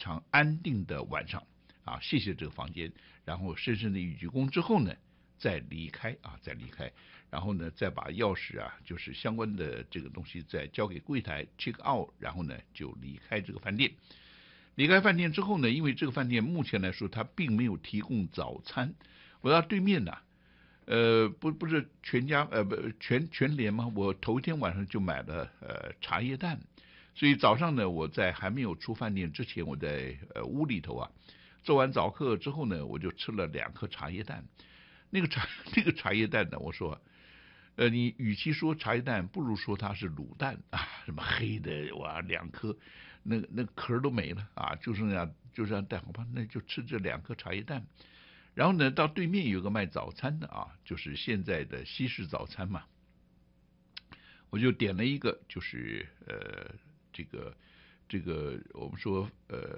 常安定的晚上啊，谢谢这个房间，然后深深的一鞠躬之后呢，再离开，然后呢，再把钥匙啊，就是相关的这个东西再交给柜台 check out， 然后呢就离开这个饭店。离开饭店之后呢，因为这个饭店目前来说它并没有提供早餐，我到对面呢，不是全家不全联吗？我头一天晚上就买了茶叶蛋，所以早上呢，我在还没有出饭店之前，我在屋里头啊做完早课之后呢，我就吃了2颗茶叶蛋。那个茶叶蛋呢，我说，你与其说茶叶蛋，不如说它是卤蛋啊，什么黑的哇，2颗，那壳都没了啊，就剩下蛋，好吧，那就吃这2颗茶叶蛋。然后呢，到对面有个卖早餐的啊，就是现在的西式早餐嘛，我就点了一个，就是这个我们说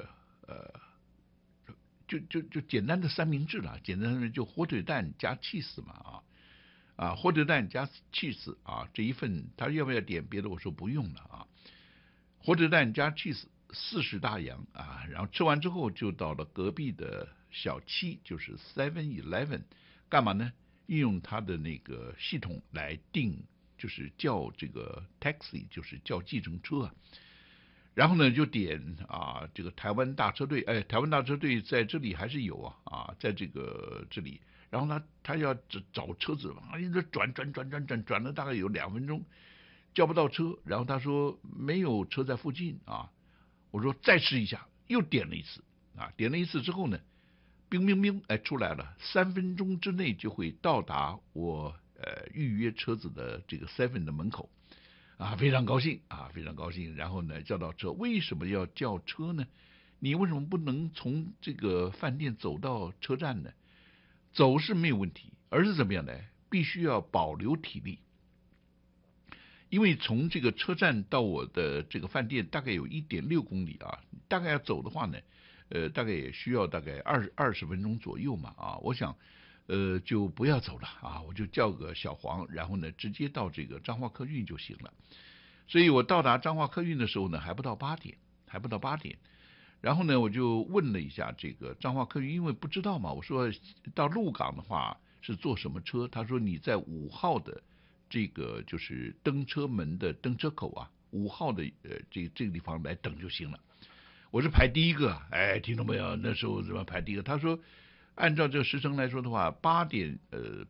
就简单的三明治啦，简单的就火腿蛋加 cheese 嘛火腿蛋加 cheese 啊，这一份他要不要点别的？我说不用了啊，火腿蛋加 cheese 40大洋啊，然后吃完之后就到了隔壁的小七，就是 7-Eleven， 干嘛呢？运用他的那个系统来订，就是叫这个 taxi， 就是叫计程车啊。然后呢，就点这个台湾大车队，台湾大车队在这里还是有在这里。然后呢，他要找车子，一直转了大概有2分钟，叫不到车。然后他说没有车在附近啊。我说再试一下，又点了一次点了一次之后呢，冰冰冰，出来了，3分钟之内就会到达我预约车子的这个 Seven 的门口。非常高兴非常高兴。然后呢，叫到车，为什么要叫车呢？你为什么不能从这个饭店走到车站呢？走是没有问题，而是怎么样呢？必须要保留体力，因为从这个车站到我的这个饭店大概有1.6公里大概要走的话呢，大概也需要大概20分钟左右嘛我想就不要走了我就叫个小黄，然后呢直接到这个彰化客运就行了。所以我到达彰化客运的时候呢，还不到8点。然后呢，我就问了一下这个彰化客运，因为不知道嘛，我说到鹿港的话是坐什么车？他说你在5号的这个就是登车门的登车口5号的这个地方来等就行了。我是排第一个，听到没有？那时候怎么排第一个？他说按照这个时程来说的话，8点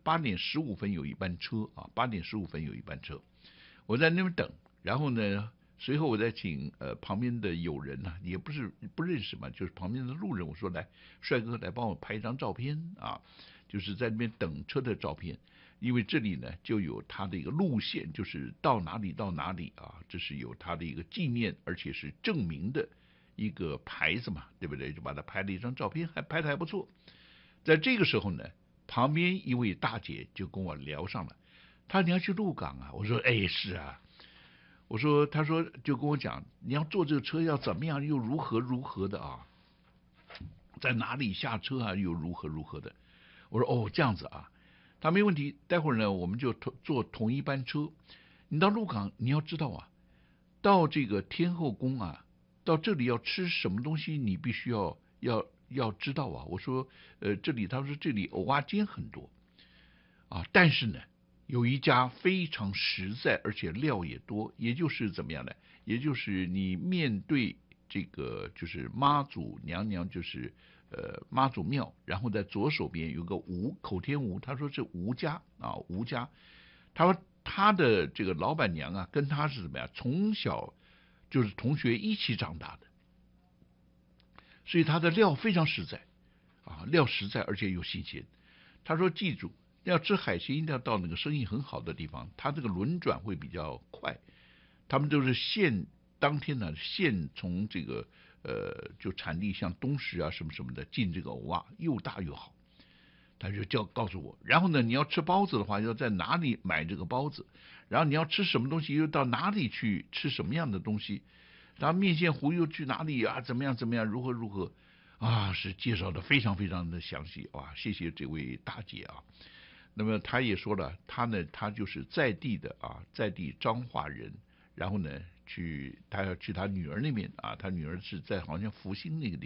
15分有一班车8点15分有一班车。我在那边等，然后呢，随后我再请旁边的友人也不认识嘛，就是旁边的路人，我说来，帅哥来帮我拍一张照片就是在那边等车的照片。因为这里呢就有他的一个路线，就是到哪里到哪里这是有他的一个纪念而且是证明的一个牌子嘛，对不对？就把他拍了一张照片，拍得还不错。在这个时候呢，旁边一位大姐就跟我聊上了，她说你要去鹿港我说是我说她说就跟我讲，你要坐这个车要怎么样，又如何的在哪里下车又如何的。我说这样子他没问题，待会儿呢我们就坐同一班车。你到鹿港你要知道到这个天后宫到这里要吃什么东西，你必须要知道我说这里他说这里蚵仔煎很多但是呢有一家非常实在而且料也多，也就是怎么样呢？也就是你面对这个就是妈祖娘娘，就是妈祖庙，然后在左手边有个口天吴，他说是吴家吴家。他说他的这个老板娘跟他是怎么样，从小就是同学一起长大的，所以他的料非常实在料实在而且又新鲜。他说记住，要吃海鲜一定要到那个生意很好的地方，他这个轮转会比较快。他们都是当天呢现从这个就产地像东石什么什么的进这个蚵仔，又大又好。他就告诉我，然后呢你要吃包子的话要在哪里买这个包子，然后你要吃什么东西又到哪里去吃什么样的东西，然后面线糊又去哪里怎么样如何是介绍的非常非常的详细谢谢这位大姐那么他也说了，他就是在地的在地彰化人，然后呢他要去他女儿那边他女儿是在好像福兴那个地方。